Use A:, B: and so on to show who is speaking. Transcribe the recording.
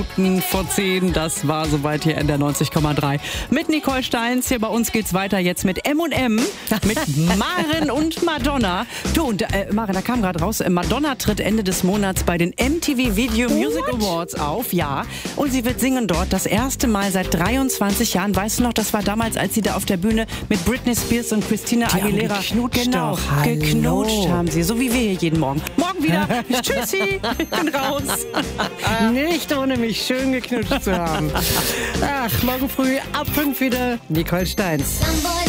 A: vor 10. Das war soweit hier in der 90,3 mit Nicole Steins. Hier bei uns geht's weiter jetzt mit M&M, mit Maren und Madonna. Du, und Maren, da kam gerade raus, Madonna tritt Ende des Monats bei den MTV Video Music Awards auf. Ja, und sie wird singen dort das erste Mal seit 23 Jahren. Weißt du noch, das war damals, als sie da auf der Bühne mit Britney Spears und Christina Aguilera geknutscht haben sie. So wie wir hier jeden Morgen. Morgen wieder. Tschüssi, ich bin raus.
B: Nicht ohne mich schön geknutscht zu haben. Ach, morgen früh ab 5 wieder Nicole Steins.